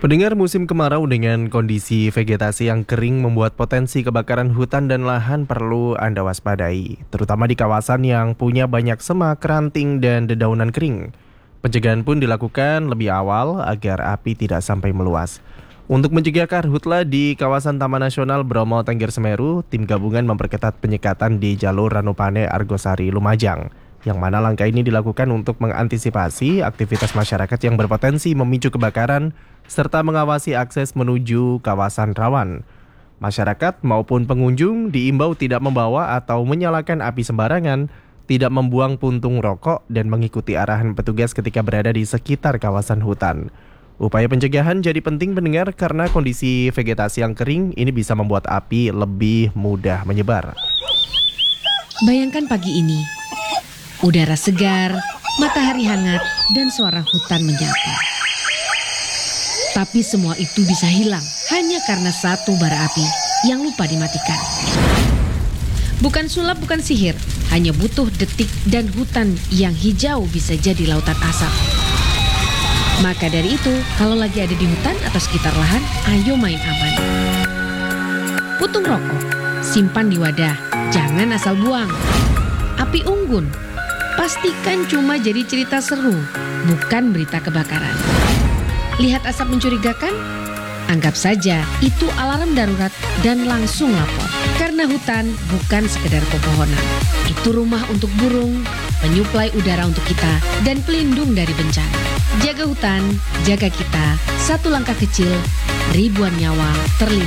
Pendengar, musim kemarau dengan kondisi vegetasi yang kering membuat potensi kebakaran hutan dan lahan perlu Anda waspadai, terutama di kawasan yang punya banyak semak, ranting, dan dedaunan kering. Pencegahan pun dilakukan lebih awal agar api tidak sampai meluas. Untuk mencegah karhutla di kawasan Taman Nasional Bromo Tengger Semeru, tim gabungan memperketat penyekatan di jalur Ranupane Argosari Lumajang. Yang mana langkah ini dilakukan untuk mengantisipasi aktivitas masyarakat yang berpotensi memicu kebakaran serta mengawasi akses menuju kawasan rawan. Masyarakat maupun pengunjung diimbau tidak membawa atau menyalakan api sembarangan, tidak membuang puntung rokok, dan mengikuti arahan petugas ketika berada di sekitar kawasan hutan. Upaya pencegahan jadi penting pendengar karena kondisi vegetasi yang kering ini bisa membuat api lebih mudah menyebar. Bayangkan pagi ini, udara segar, matahari hangat, dan suara hutan menyapa. Tapi semua itu bisa hilang hanya karena satu bara api yang lupa dimatikan. Bukan sulap, bukan sihir, hanya butuh detik dan hutan yang hijau bisa jadi lautan asap. Maka dari itu, kalau lagi ada di hutan atau sekitar lahan, ayo main aman. Putung rokok, simpan di wadah, jangan asal buang. Api unggun, pastikan cuma jadi cerita seru, bukan berita kebakaran. Lihat asap mencurigakan? Anggap saja itu alarm darurat dan langsung lapor. Karena hutan bukan sekedar pepohonan. Itu rumah untuk burung, penyuplai udara untuk kita, dan pelindung dari bencana. Jaga hutan, jaga kita. Satu langkah kecil, ribuan nyawa terlindungi.